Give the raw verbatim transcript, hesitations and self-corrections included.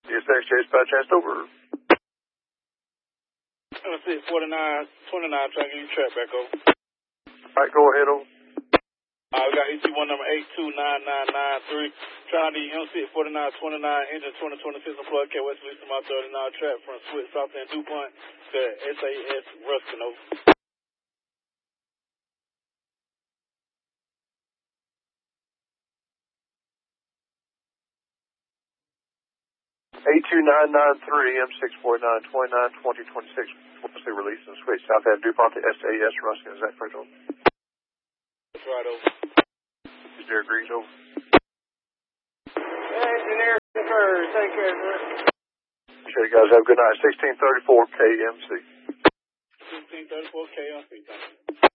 Yes, thanks, Chase. By chance, over. Let's see, forty-nine twenty-nine, trying to get your track back over. All right, go ahead, over. Uh, we got E T one number eight two nine nine nine three. Trying to M C at forty-nine twenty-nine, engine twenty twenty-six plug, K West Lisa, my thirty-nine track from Switch, South End DuPont to S A S Ruskin, over. eight two nine nine three, M six four nine twenty-nine twenty twenty-six, mostly released and switched South End DuPont to S A S Ruskin. Is that correct, over? That's right, over. Engineer agrees, over. Engineer concurs. Take care, sir. Appreciate you guys. Have a good night. sixteen thirty-four K M C. sixteen thirty-four K M C, thank you.